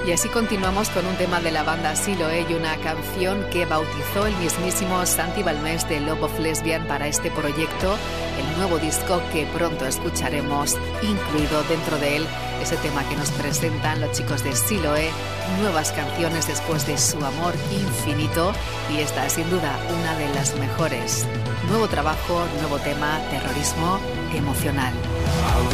Y así continuamos con un tema de la banda Siloé y una canción que bautizó el mismísimo Santi Balmés de Love of Lesbian para este proyecto, el nuevo disco que pronto escucharemos, incluido dentro de él ese tema que nos presentan los chicos de Siloé, nuevas canciones después de su amor infinito, y esta es sin duda una de las mejores. Nuevo trabajo, nuevo tema, terrorismo emocional.